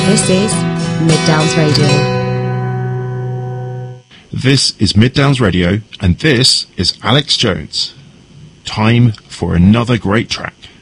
This is Mid Downs Radio. This is Mid Downs Radio, and this is Alex Jones. Time for another great track.